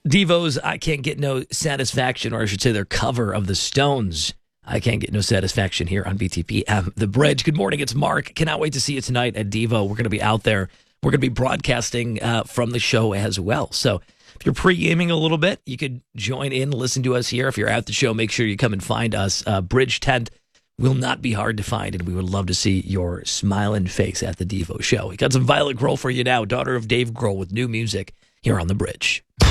Devo's I Can't Get No Satisfaction, or I should say their cover of the Stones, I Can't Get No Satisfaction, here on BTP. The Bridge. Good morning, it's Mark. Cannot wait to see you tonight at Devo. We're going to be out there. We're going to be broadcasting from the show as well. So if you're pre-gaming a little bit, you could join in, listen to us here. If you're at the show, make sure you come and find us. Bridge Tent will not be hard to find, and we would love to see your smiling face at the Devo show. We got some Violet Grohl for you now, daughter of Dave Grohl, with new music here on The Bridge.